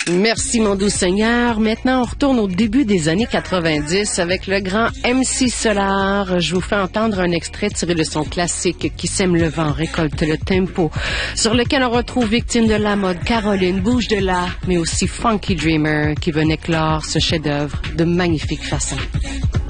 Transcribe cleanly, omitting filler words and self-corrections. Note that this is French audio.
Merci, mon doux Seigneur. Maintenant, on retourne au début des années 90 avec le grand MC Solar. Je vous fais entendre un extrait tiré de son classique Qui sème le vent, récolte le tempo, sur lequel on retrouve victime de la mode Caroline, bouge de là, mais aussi Funky Dreamer qui venait clore ce chef-d'œuvre de magnifique façon.